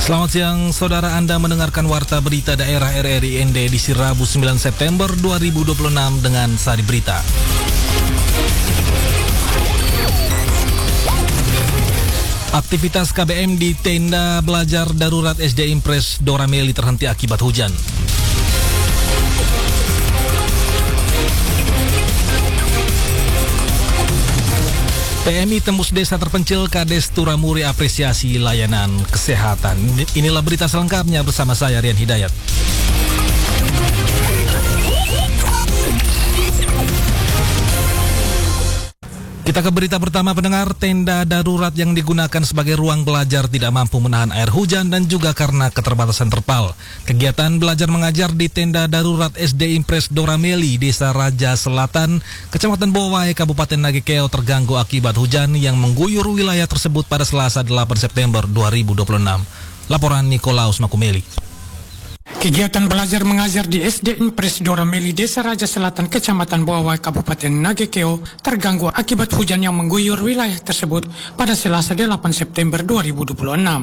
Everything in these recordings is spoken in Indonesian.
Selamat siang, saudara. Anda mendengarkan Warta Berita Daerah RRI ND di Rabu 9 September 2026 dengan Sari Berita. Aktivitas KBM di tenda belajar darurat SD Impres Dorameli terhenti akibat hujan. PMI tembus desa terpencil, Kades Turamuri apresiasi layanan kesehatan. Inilah berita selengkapnya bersama saya Rian Hidayat. Kita ke berita pertama, pendengar. Tenda darurat yang digunakan sebagai ruang belajar tidak mampu menahan air hujan dan juga karena keterbatasan terpal. Kegiatan belajar mengajar di tenda darurat SD Impres Dorameli, Desa Raja Selatan, Kecamatan Bowai, Kabupaten Nagekeo terganggu akibat hujan yang mengguyur wilayah tersebut pada Selasa 8 September 2026. Laporan Nikolaus Makumeli. Kegiatan belajar mengajar di SD Impres Dorameli, Desa Raja Selatan, Kecamatan Bowai, Kabupaten Nagekeo terganggu akibat hujan yang mengguyur wilayah tersebut pada Selasa 8 September 2026.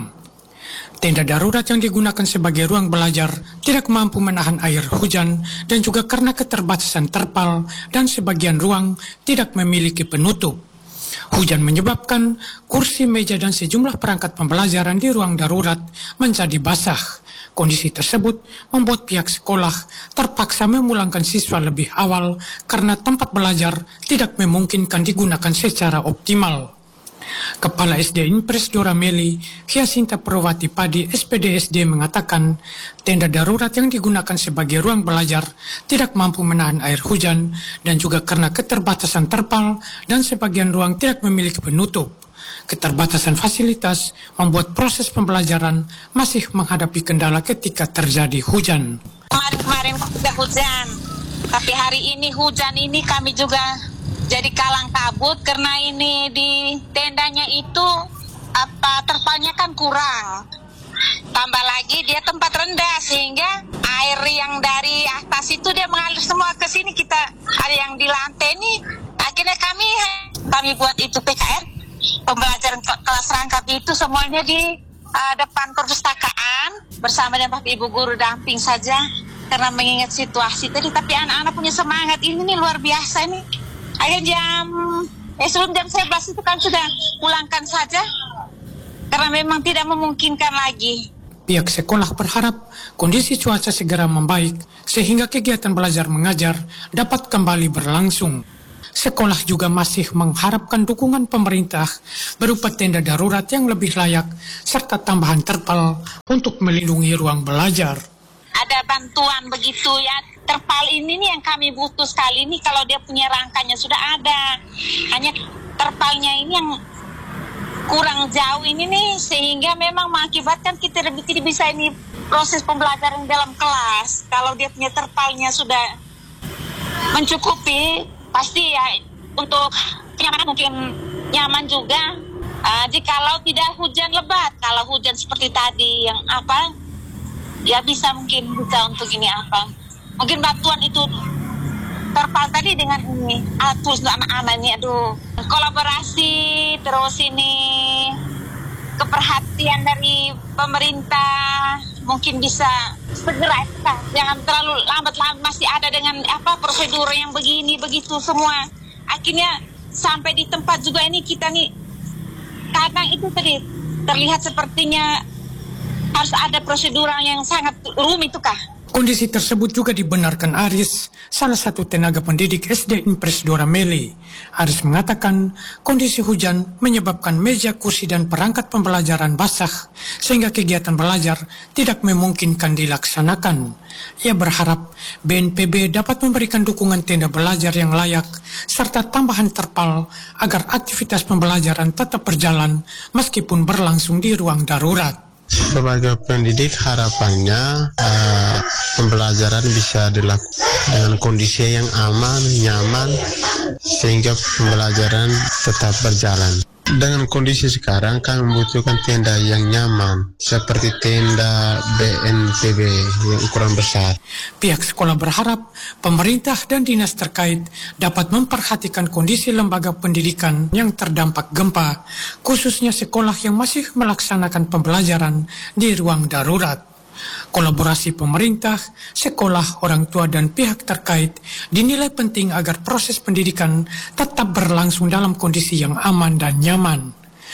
Tenda darurat yang digunakan sebagai ruang belajar tidak mampu menahan air hujan dan juga karena keterbatasan terpal dan sebagian ruang tidak memiliki penutup. Hujan menyebabkan kursi, meja, dan sejumlah perangkat pembelajaran di ruang darurat menjadi basah. Kondisi tersebut membuat pihak sekolah terpaksa memulangkan siswa lebih awal karena tempat belajar tidak memungkinkan digunakan secara optimal. Kepala SD Impres Dorameli, Hyasinta Perwati Padi, SPDSD, mengatakan tenda darurat yang digunakan sebagai ruang belajar tidak mampu menahan air hujan dan juga karena keterbatasan terpal dan sebagian ruang tidak memiliki penutup. Keterbatasan fasilitas membuat proses pembelajaran masih menghadapi kendala ketika terjadi hujan. Kemarin sudah hujan, tapi hari ini hujan ini kami juga jadi kalang kabut karena ini di tendanya itu terpalnya kan kurang. Tambah lagi dia tempat rendah sehingga air yang dari atas itu dia mengalir semua ke sini, kita ada yang di lantai ini. Akhirnya kami buat itu PKR. Pembelajaran kelas rangkap itu semuanya di depan perpustakaan bersama dengan Bapak Ibu guru damping saja karena mengingat situasi tadi. Tapi anak-anak punya semangat ini nih luar biasa ini. Akhirnya sebelum jam 11 itu kan sudah pulangkan saja karena memang tidak memungkinkan lagi. Pihak sekolah berharap kondisi cuaca segera membaik sehingga kegiatan belajar mengajar dapat kembali berlangsung. Sekolah juga masih mengharapkan dukungan pemerintah berupa tenda darurat yang lebih layak serta tambahan terpal untuk melindungi ruang belajar. Ada bantuan begitu ya, terpal ini nih yang kami butuh sekali ini. Kalau dia punya rangkanya sudah ada, hanya terpalnya ini yang kurang jauh ini nih, sehingga memang mengakibatkan kita tidak bisa ini proses pembelajaran dalam kelas. Kalau dia punya terpalnya sudah mencukupi, pasti ya untuk kenyamanan mungkin nyaman juga. Jikalau tidak hujan lebat, kalau hujan seperti tadi yang ya bisa mungkin bisa untuk ini mungkin bantuan itu terpal tadi dengan ini terus anak-anak ini kolaborasi terus ini keperhatian dari pemerintah mungkin bisa segera, jangan terlalu lambat, masih ada dengan prosedur yang begini begitu semua. Akhirnya sampai di tempat juga ini kita nih kadang itu tadi terlihat sepertinya harus ada prosedur yang sangat rumit itu kah? Kondisi tersebut juga dibenarkan Aris, salah satu tenaga pendidik SD Impres Dorameli. Aris mengatakan kondisi hujan menyebabkan meja, kursi, dan perangkat pembelajaran basah sehingga kegiatan belajar tidak memungkinkan dilaksanakan. Ia berharap BNPB dapat memberikan dukungan tenda belajar yang layak serta tambahan terpal agar aktivitas pembelajaran tetap berjalan meskipun berlangsung di ruang darurat. Sebagai pendidik harapannya pembelajaran bisa dilakukan dengan kondisi yang aman, nyaman, sehingga pembelajaran tetap berjalan. Dengan kondisi sekarang kami membutuhkan tenda yang nyaman, seperti tenda BNPB yang ukuran besar. Pihak sekolah berharap pemerintah dan dinas terkait dapat memperhatikan kondisi lembaga pendidikan yang terdampak gempa, khususnya sekolah yang masih melaksanakan pembelajaran di ruang darurat. Kolaborasi pemerintah, sekolah, orang tua, dan pihak terkait dinilai penting agar proses pendidikan tetap berlangsung dalam kondisi yang aman dan nyaman.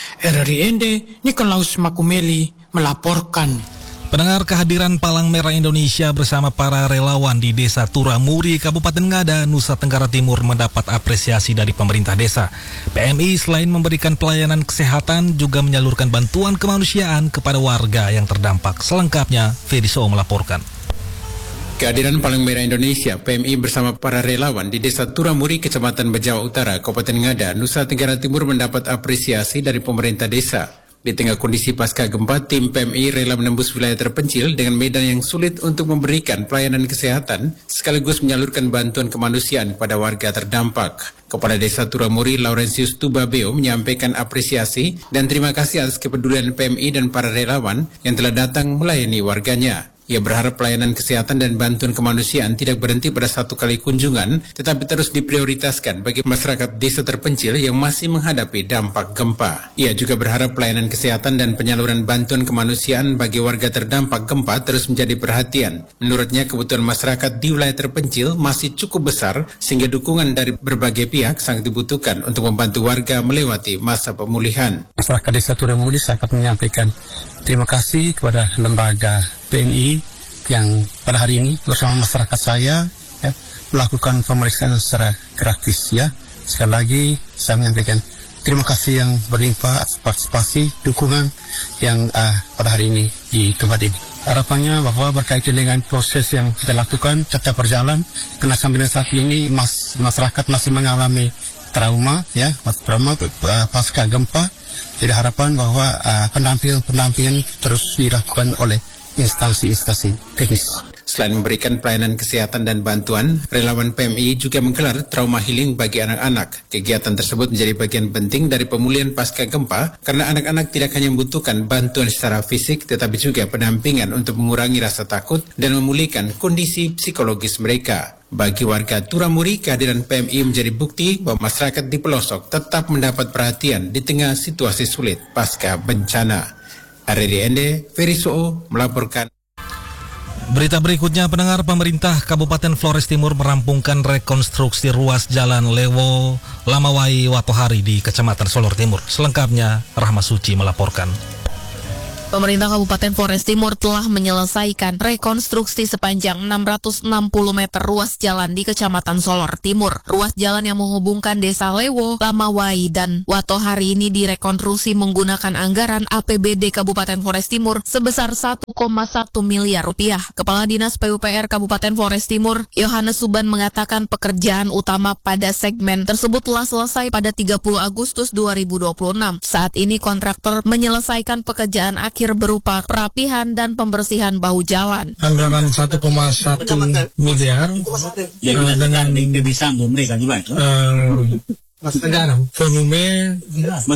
RRI Nikolaus Makumeli melaporkan. Pendengar, kehadiran Palang Merah Indonesia bersama para relawan di Desa Turamuri, Kabupaten Ngada, Nusa Tenggara Timur mendapat apresiasi dari pemerintah desa. PMI selain memberikan pelayanan kesehatan juga menyalurkan bantuan kemanusiaan kepada warga yang terdampak. Selengkapnya, Fediso melaporkan. Kehadiran Palang Merah Indonesia PMI bersama para relawan di Desa Turamuri, Kecamatan Bejawa Utara, Kabupaten Ngada, Nusa Tenggara Timur mendapat apresiasi dari pemerintah desa. Di tengah kondisi pasca gempa, tim PMI rela menembus wilayah terpencil dengan medan yang sulit untuk memberikan pelayanan kesehatan, sekaligus menyalurkan bantuan kemanusiaan kepada warga terdampak. Kepala Desa Turamuri, Laurentius Tubabeo, menyampaikan apresiasi dan terima kasih atas kepedulian PMI dan para relawan yang telah datang melayani warganya. Ia berharap pelayanan kesehatan dan bantuan kemanusiaan tidak berhenti pada satu kali kunjungan, tetapi terus diprioritaskan bagi masyarakat desa terpencil yang masih menghadapi dampak gempa. Ia juga berharap pelayanan kesehatan dan penyaluran bantuan kemanusiaan bagi warga terdampak gempa terus menjadi perhatian. Menurutnya, kebutuhan masyarakat di wilayah terpencil masih cukup besar, sehingga dukungan dari berbagai pihak sangat dibutuhkan untuk membantu warga melewati masa pemulihan. Masyarakat Desa Turamuri sangat menyampaikan terima kasih kepada lembaga PMI yang pada hari ini bersama masyarakat saya melakukan pemeriksaan secara gratis ya. Sekali lagi saya menyampaikan terima kasih yang berlimpah atas partisipasi dukungan yang pada hari ini di tempat ini. Harapannya bahwa berkaitan dengan proses yang kita lakukan tetap berjalan, karena sampai saat ini masyarakat masih mengalami trauma pasca gempa. Jadi harapan bahwa pendampingan terus dilakukan oleh instansi-instansi teknis. Selain memberikan pelayanan kesehatan dan bantuan, relawan PMI juga menggelar trauma healing bagi anak-anak. Kegiatan tersebut menjadi bagian penting dari pemulihan pasca gempa karena anak-anak tidak hanya membutuhkan bantuan secara fisik tetapi juga pendampingan untuk mengurangi rasa takut dan memulihkan kondisi psikologis mereka. Bagi warga Turamuri, kehadiran PMI menjadi bukti bahwa masyarakat di pelosok tetap mendapat perhatian di tengah situasi sulit pasca bencana. RRI Feriso melaporkan. Berita berikutnya, pendengar, pemerintah Kabupaten Flores Timur merampungkan rekonstruksi ruas jalan Lewo Lamawai Watohari di Kecamatan Solor Timur. Selengkapnya, Rahma Suci melaporkan. Pemerintah Kabupaten Flores Timur telah menyelesaikan rekonstruksi sepanjang 660 meter ruas jalan di Kecamatan Solor Timur. Ruas jalan yang menghubungkan Desa Lewo, Lamawai, dan Watohari ini direkonstruksi menggunakan anggaran APBD Kabupaten Flores Timur sebesar 1,1 miliar rupiah. Kepala Dinas PUPR Kabupaten Flores Timur, Yohanes Suban, mengatakan pekerjaan utama pada segmen tersebut telah selesai pada 30 Agustus 2026. Saat ini kontraktor menyelesaikan pekerjaan akhir berupa perapihan dan pembersihan bahu jalan. Anggaran 1,1 miliar dengan volume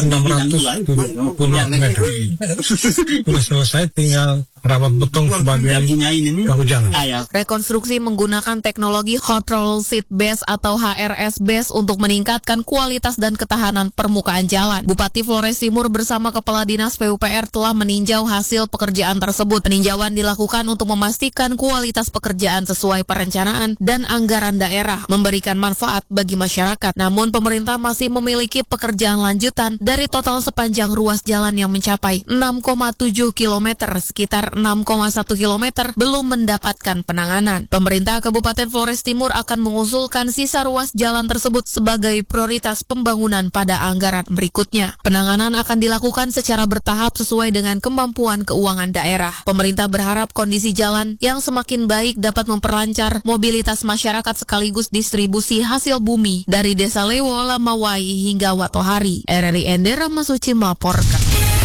670 meter. Sudah selesai, tinggal rapat beton sebagian bahu jalan. Rekonstruksi menggunakan teknologi Hot Roll Seat Base atau HRS Base untuk meningkatkan kualitas dan ketahanan permukaan jalan. Bupati Flores Timur bersama Kepala Dinas PUPR telah meninjau hasil pekerjaan tersebut. Peninjauan dilakukan untuk memastikan kualitas pekerjaan sesuai perencanaan dan anggaran daerah, memberikan manfaat bagi masyarakat. Namun pemerintah masih memiliki pekerjaan lanjutan dari total sepanjang ruas jalan yang mencapai 6,7 km, sekitar 6,1 km belum mendapatkan penanganan. Pemerintah Kabupaten Flores Timur akan mengusulkan sisa ruas jalan tersebut sebagai prioritas pembangunan pada anggaran berikutnya. Penanganan akan dilakukan secara bertahap sesuai dengan kemampuan keuangan daerah. Pemerintah berharap kondisi jalan yang semakin baik dapat memperlancar mobilitas masyarakat sekaligus distribusi hasil bumi dari Desa Lewo, Lamawai hingga Watohari. RRI Rahma Suci melaporkan.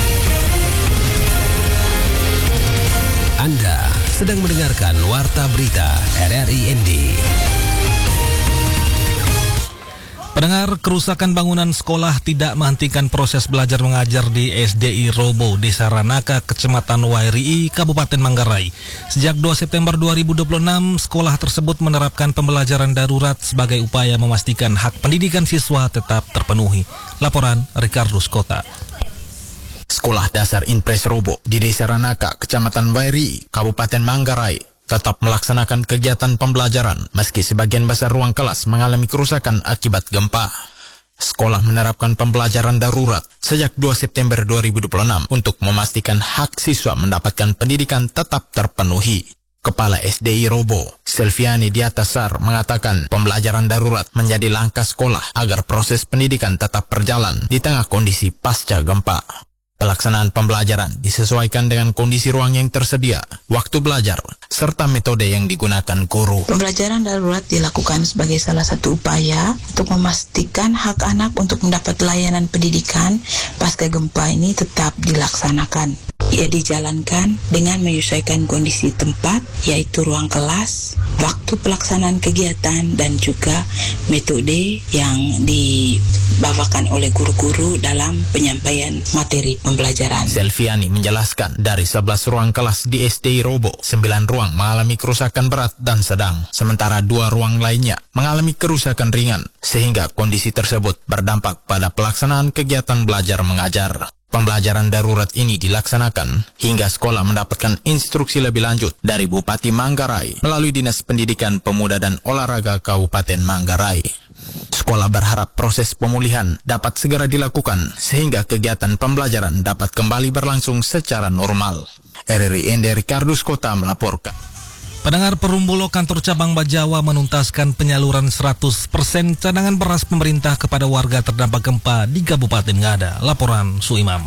Anda sedang mendengarkan Warta Berita RRI ND. Pendengar, kerusakan bangunan sekolah tidak menghentikan proses belajar mengajar di SDI Robo, Desa Ranaka, Kecamatan Wairii, Kabupaten Manggarai. Sejak 2 September 2026, sekolah tersebut menerapkan pembelajaran darurat sebagai upaya memastikan hak pendidikan siswa tetap terpenuhi. Laporan Ricardo Skota. Sekolah Dasar Impres Robo di Desa Ranaka, Kecamatan Wairii, Kabupaten Manggarai tetap melaksanakan kegiatan pembelajaran meski sebagian besar ruang kelas mengalami kerusakan akibat gempa. Sekolah menerapkan pembelajaran darurat sejak 2 September 2026 untuk memastikan hak siswa mendapatkan pendidikan tetap terpenuhi. Kepala SDI Robo, Selviani Diatasar, mengatakan pembelajaran darurat menjadi langkah sekolah agar proses pendidikan tetap berjalan di tengah kondisi pasca gempa. Pelaksanaan pembelajaran disesuaikan dengan kondisi ruang yang tersedia, waktu belajar, serta metode yang digunakan guru. Pembelajaran darurat dilakukan sebagai salah satu upaya untuk memastikan hak anak untuk mendapat layanan pendidikan pasca gempa ini tetap dilaksanakan. Ia dijalankan dengan menyesuaikan kondisi tempat, yaitu ruang kelas, waktu pelaksanaan kegiatan, dan juga metode yang dibawakan oleh guru-guru dalam penyampaian materi pembelajaran. Selviani menjelaskan dari 11 ruang kelas di SDI Robo, 9 ruang mengalami kerusakan berat dan sedang, sementara 2 ruang lainnya mengalami kerusakan ringan, sehingga kondisi tersebut berdampak pada pelaksanaan kegiatan belajar mengajar. Pembelajaran darurat ini dilaksanakan hingga sekolah mendapatkan instruksi lebih lanjut dari Bupati Manggarai melalui Dinas Pendidikan Pemuda dan Olahraga Kabupaten Manggarai. Sekolah berharap proses pemulihan dapat segera dilakukan sehingga kegiatan pembelajaran dapat kembali berlangsung secara normal. RRI Ende Ricardo Skota melaporkan. Pendengar, Perumbulok Kantor Cabang Bajawa menuntaskan penyaluran 100% cadangan beras pemerintah kepada warga terdampak gempa di Kabupaten Ngada. Laporan Suimam.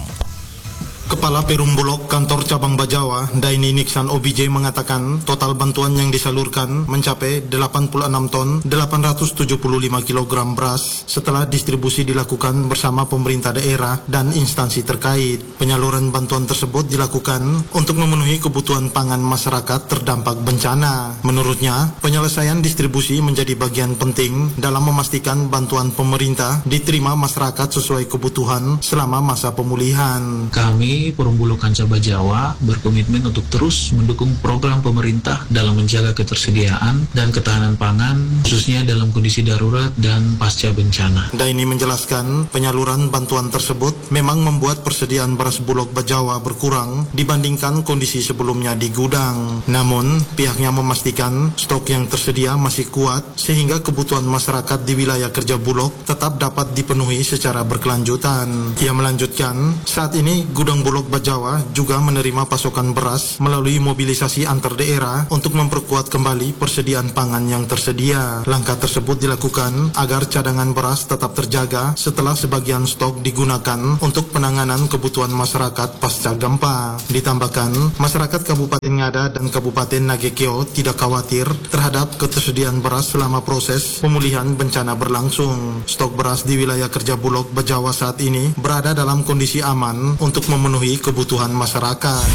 Kepala Perumbulok Kantor Cabang Bajawa, Daini Niksan OBJ, mengatakan total bantuan yang disalurkan mencapai 86 ton 875 kg beras setelah distribusi dilakukan bersama pemerintah daerah dan instansi terkait. Penyaluran bantuan tersebut dilakukan untuk memenuhi kebutuhan pangan masyarakat terdampak bencana. Menurutnya, penyelesaian distribusi menjadi bagian penting dalam memastikan bantuan pemerintah diterima masyarakat sesuai kebutuhan selama masa pemulihan. Kami Perumbulok Kanca Bajawa berkomitmen untuk terus mendukung program pemerintah dalam menjaga ketersediaan dan ketahanan pangan, khususnya dalam kondisi darurat dan pasca bencana. Daini menjelaskan penyaluran bantuan tersebut memang membuat persediaan beras Bulog Bajawa berkurang dibandingkan kondisi sebelumnya di gudang. Namun, pihaknya memastikan stok yang tersedia masih kuat sehingga kebutuhan masyarakat di wilayah kerja Bulog tetap dapat dipenuhi secara berkelanjutan. Ia melanjutkan, saat ini gudang Bulog Bajawa juga menerima pasokan beras melalui mobilisasi antar daerah untuk memperkuat kembali persediaan pangan yang tersedia. Langkah tersebut dilakukan agar cadangan beras tetap terjaga setelah sebagian stok digunakan untuk penanganan kebutuhan masyarakat pasca gempa. Ditambahkan, masyarakat Kabupaten Ngada dan Kabupaten Nagekeo tidak khawatir terhadap ketersediaan beras selama proses pemulihan bencana berlangsung. Stok beras di wilayah kerja Bulog Bajawa saat ini berada dalam kondisi aman untuk memenuhi kebutuhan masyarakat.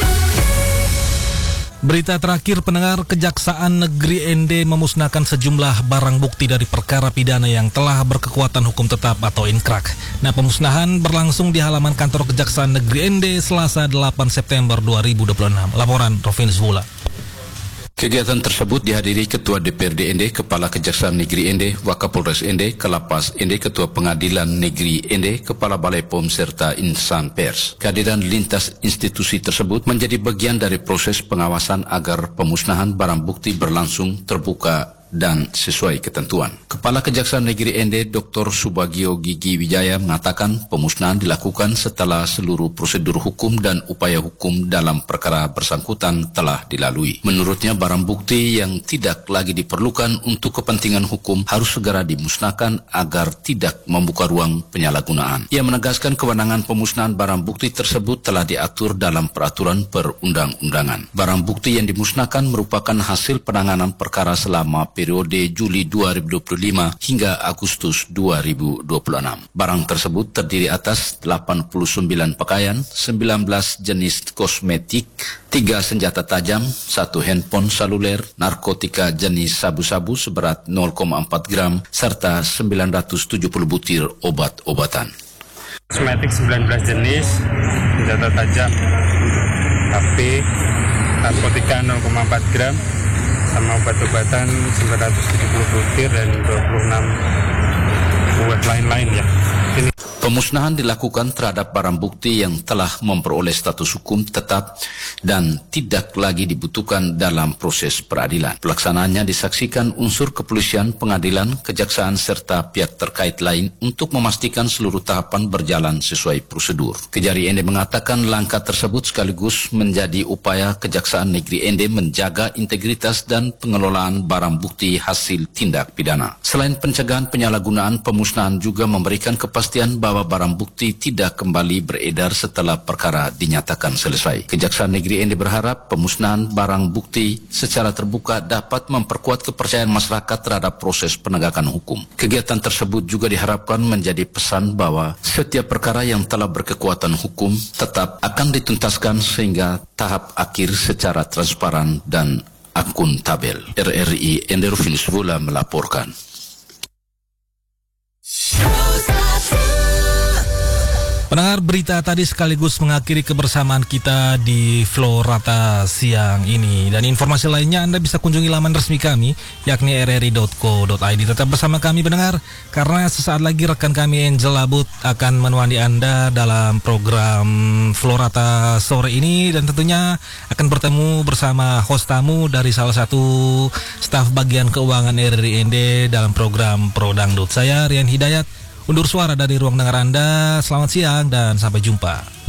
Berita terakhir, pendengar, Kejaksaan Negeri Ende memusnahkan sejumlah barang bukti dari perkara pidana yang telah berkekuatan hukum tetap atau inkrak. Nah, pemusnahan berlangsung di halaman kantor Kejaksaan Negeri Ende Selasa 8 September 2026. Laporan Rovin Zula. Kegiatan tersebut dihadiri Ketua DPRD Ende, Kepala Kejaksaan Negeri Ende, Wakapolres Ende, Kalapas Ende, Ketua Pengadilan Negeri Ende, Kepala Balai POM, serta insan pers. Kehadiran lintas institusi tersebut menjadi bagian dari proses pengawasan agar pemusnahan barang bukti berlangsung terbuka dan sesuai ketentuan. Kepala Kejaksaan Negeri Ende, Dr. Subagio Gigi Wijaya, mengatakan pemusnahan dilakukan setelah seluruh prosedur hukum dan upaya hukum dalam perkara bersangkutan telah dilalui. Menurutnya, barang bukti yang tidak lagi diperlukan untuk kepentingan hukum harus segera dimusnahkan agar tidak membuka ruang penyalahgunaan. Ia menegaskan kewenangan pemusnahan barang bukti tersebut telah diatur dalam peraturan perundang-undangan. Barang bukti yang dimusnahkan merupakan hasil penanganan perkara selama periode Juli 2025 hingga Agustus 2026. Barang tersebut terdiri atas 89 pakaian, 19 jenis kosmetik, 3 senjata tajam, 1 handphone seluler, narkotika jenis sabu-sabu seberat 0,4 gram, serta 970 butir obat-obatan. Kosmetik 19 jenis, senjata tajam, HP, narkotika 0,4 gram, sama obat-obatan 970 butir dan 26 buah lain-lain ya. Pemusnahan dilakukan terhadap barang bukti yang telah memperoleh status hukum tetap dan tidak lagi dibutuhkan dalam proses peradilan. Pelaksanaannya disaksikan unsur kepolisian, pengadilan, kejaksaan, serta pihak terkait lain untuk memastikan seluruh tahapan berjalan sesuai prosedur. Kejari Ende mengatakan langkah tersebut sekaligus menjadi upaya Kejaksaan Negeri Ende menjaga integritas dan pengelolaan barang bukti hasil tindak pidana. Selain pencegahan penyalahgunaan, pemusnahan juga memberikan kepastian bahwa barang bukti tidak kembali beredar setelah perkara dinyatakan selesai. Kejaksaan Negeri Ende berharap pemusnahan barang bukti secara terbuka dapat memperkuat kepercayaan masyarakat terhadap proses penegakan hukum. Kegiatan tersebut juga diharapkan menjadi pesan bahwa setiap perkara yang telah berkekuatan hukum tetap akan dituntaskan sehingga tahap akhir secara transparan dan akuntabel. RRI Ende Rufinus Vula melaporkan. Pendengar, berita tadi sekaligus mengakhiri kebersamaan kita di Florata siang ini. Dan informasi lainnya Anda bisa kunjungi laman resmi kami, yakni rri.co.id. Tetap bersama kami pendengar, karena sesaat lagi rekan kami Angel Labut akan menemani Anda dalam program Florata sore ini. Dan tentunya akan bertemu bersama host tamu dari salah satu staf bagian keuangan RRI dalam program Pro Dangdut. Saya Rian Hidayat, undur suara dari ruang dengar Anda. Selamat siang dan sampai jumpa.